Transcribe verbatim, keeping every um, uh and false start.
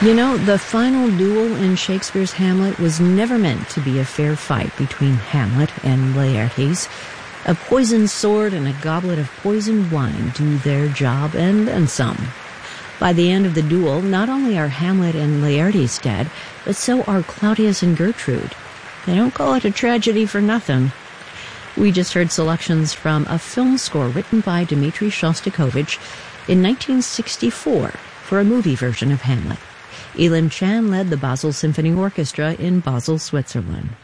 You know, the final duel in Shakespeare's Hamlet was never meant to be a fair fight between Hamlet and Laertes. A poisoned sword and a goblet of poisoned wine do their job, and then some. By the end of the duel, not only are Hamlet and Laertes dead, but so are Claudius and Gertrude. They don't call it a tragedy for nothing. We just heard selections from a film score written by Dmitri Shostakovich in nineteen sixty-four for a movie version of Hamlet. Elim Chan led the Basel Symphony Orchestra in Basel, Switzerland.